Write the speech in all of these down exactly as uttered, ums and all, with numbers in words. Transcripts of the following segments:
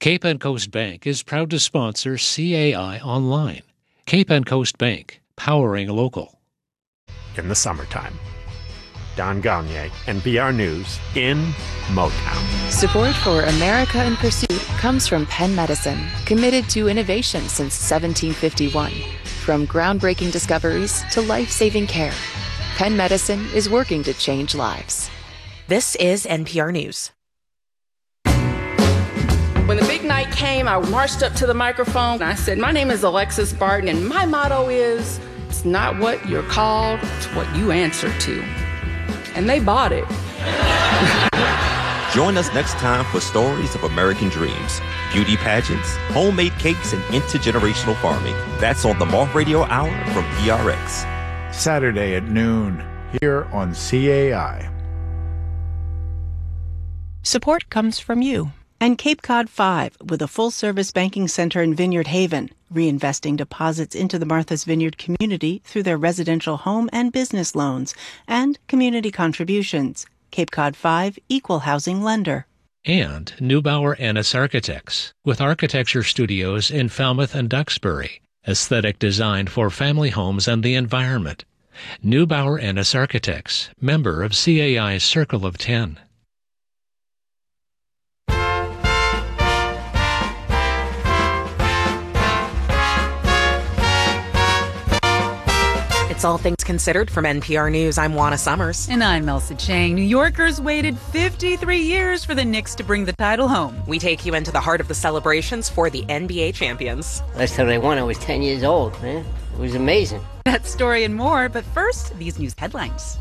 Cape and Coast Bank is proud to sponsor C A I Online. Cape and Coast Bank, powering local. In the summertime. Don Gagné, N P R News in Motown. Support for America in Pursuit comes from Penn Medicine, committed to innovation since seventeen fifty-one. From groundbreaking discoveries to life-saving care, Penn Medicine is working to change lives. This is N P R News. When the big night came, I marched up to the microphone and I said, my name is Alexis Barton, and my motto is, it's not what you're called, it's what you answer to. And they bought it. Join us next time for stories of American dreams, beauty pageants, homemade cakes, and intergenerational farming. That's on the Moth Radio Hour from P R X. Saturday at noon, here on C A I. Support comes from you and Cape Cod five, with a full-service banking center in Vineyard Haven, reinvesting deposits into the Martha's Vineyard community through their residential home and business loans and community contributions. Cape Cod five, Equal Housing Lender. And Neubauer Ennis Architects, with architecture studios in Falmouth and Duxbury. Aesthetic design for family homes and the environment. Neubauer Ennis Architects, member of C A I's Circle of Ten. It's All Things Considered from N P R News. I'm Juana Summers. And I'm Melissa Chang. New Yorkers waited fifty-three years for the Knicks to bring the title home. We take you into the heart of the celebrations for the N B A champions. Last time they won, I was ten years old, man. It was amazing. That story and more, but first, these news headlines.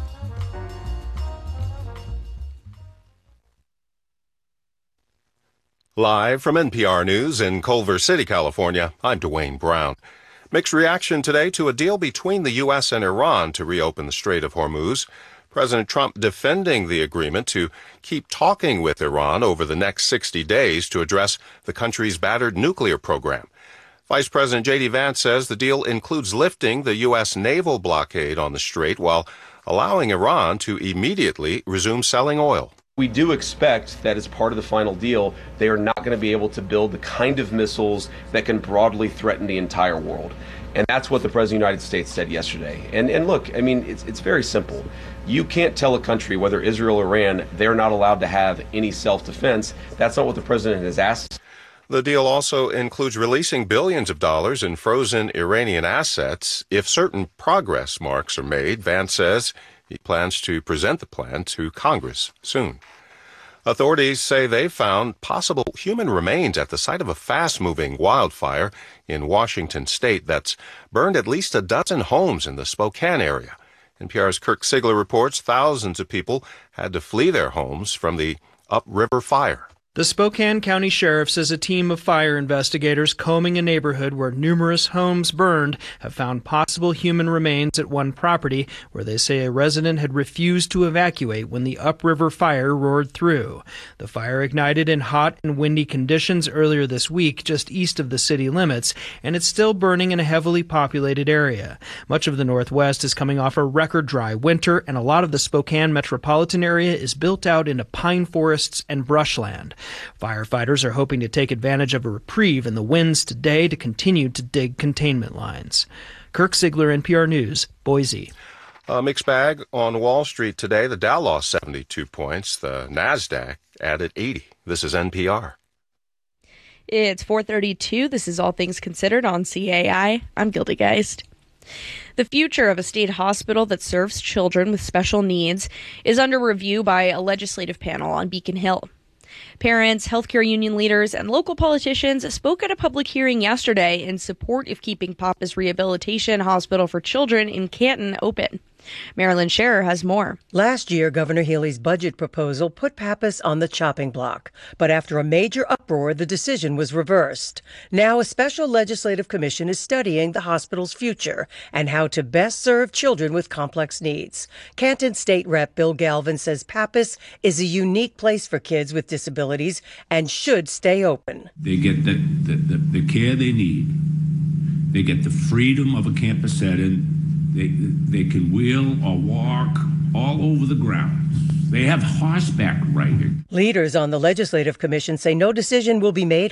Live from N P R News in Culver City, California, I'm Dwayne Brown. Mixed reaction today to a deal between the U S and Iran to reopen the Strait of Hormuz. President Trump defending the agreement to keep talking with Iran over the next sixty days to address the country's battered nuclear program. Vice President J D Vance says the deal includes lifting the U S naval blockade on the strait while allowing Iran to immediately resume selling oil. We do expect that as part of the final deal, they are not going to be able to build the kind of missiles that can broadly threaten the entire world. And that's what the President of the United States said yesterday. And and look, I mean, it's it's very simple. You can't tell a country, whether Israel or Iran, they're not allowed to have any self-defense. That's not what the President has asked. The deal also includes releasing billions of dollars in frozen Iranian assets if certain progress marks are made. Vance says he plans to present the plan to Congress soon. Authorities say they found possible human remains at the site of a fast-moving wildfire in Washington state that's burned at least a dozen homes in the Spokane area. N P R's Kirk Sigler reports thousands of people had to flee their homes from the upriver fire. The Spokane County Sheriff says a team of fire investigators combing a neighborhood where numerous homes burned have found possible human remains at one property where they say a resident had refused to evacuate when the upriver fire roared through. The fire ignited in hot and windy conditions earlier this week just east of the city limits, and it's still burning in a heavily populated area. Much of the Northwest is coming off a record dry winter, and a lot of the Spokane metropolitan area is built out into pine forests and brushland. Firefighters are hoping to take advantage of a reprieve in the winds today to continue to dig containment lines. Kirk Sigler, N P R News, Boise. A mixed bag on Wall Street today. The Dow lost seventy-two points. The NASDAQ added eighty. This is N P R. It's four thirty-two. This is All Things Considered on C A I. I'm Gilda Geist. The future of a state hospital that serves children with special needs is under review by a legislative panel on Beacon Hill. Parents, healthcare union leaders, and local politicians spoke at a public hearing yesterday in support of keeping Pappas Rehabilitation Hospital for Children in Canton open. Marilyn Scherer has more. Last year, Governor Healey's budget proposal put Pappas on the chopping block. But after a major uproar, the decision was reversed. Now a special legislative commission is studying the hospital's future and how to best serve children with complex needs. Canton State Rep Bill Galvin says Pappas is a unique place for kids with disabilities and should stay open. They get the, the, the, the care they need. They get the freedom of a campus setting. They, they can wheel or walk all over the grounds. They have horseback riding. Leaders on the Legislative Commission say no decision will be made